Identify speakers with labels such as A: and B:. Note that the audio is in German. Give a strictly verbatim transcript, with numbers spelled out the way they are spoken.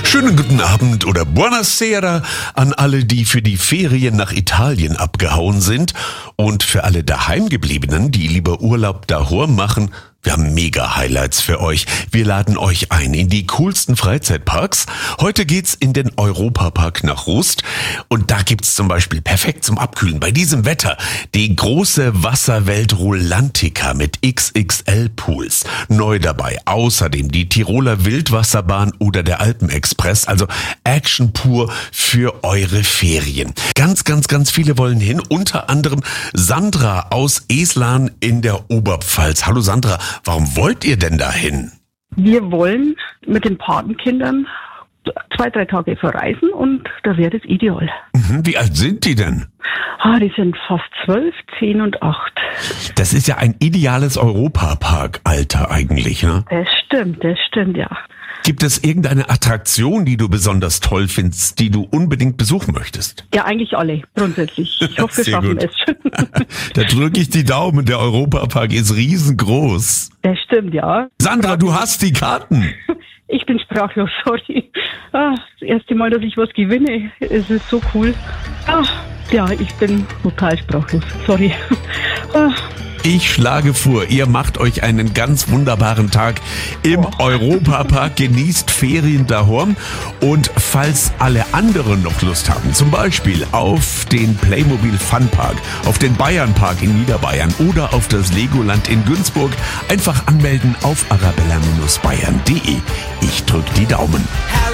A: Schönen guten Abend oder Buonasera an alle, die für die Ferien nach Italien abgehauen sind und für alle Daheimgebliebenen, die lieber Urlaub daheim machen. Wir haben mega Highlights für euch. Wir laden euch ein in die coolsten Freizeitparks. Heute geht's in den Europapark nach Rust und da gibt's zum Beispiel perfekt zum Abkühlen bei diesem Wetter die große Wasserwelt Rulantica mit X X L-Pools. Neu dabei außerdem die Tiroler Wildwasserbahn oder der Alpenexpress, also Action pur für eure Ferien. Ganz, ganz, ganz viele wollen hin, unter anderem Sandra aus Eslarn in der Oberpfalz. Hallo Sandra. Warum wollt ihr denn dahin?
B: Wir wollen mit den Patenkindern zwei, drei Tage verreisen und da wäre es ideal.
A: Mhm, wie alt sind die denn?
B: Ah, die sind fast zwölf, zehn und acht.
A: Das ist ja ein ideales Europapark-Alter eigentlich, ne?
B: Das stimmt, das stimmt, ja.
A: Gibt es irgendeine Attraktion, die du besonders toll findest, die du unbedingt besuchen möchtest?
B: Ja, eigentlich alle, grundsätzlich. Ich hoffe, wir
A: Sehr
B: schaffen
A: gut.
B: es.
A: Da drücke ich die Daumen, der Europapark ist riesengroß.
B: Das stimmt, ja.
A: Sandra, du hast die Karten.
B: Ich bin sprachlos, sorry. Ah, das erste Mal, dass ich was gewinne, es ist so cool. Ah, ja, ich bin total sprachlos, sorry. Ah.
A: Ich schlage vor, ihr macht euch einen ganz wunderbaren Tag im
B: Oh.
A: Europapark, genießt Ferien daheim und falls alle anderen noch Lust haben, zum Beispiel auf den Playmobil Funpark, auf den Bayernpark in Niederbayern oder auf das Legoland in Günzburg, einfach anmelden auf arabella Bindestrich bayern punkt de. Ich drück die Daumen.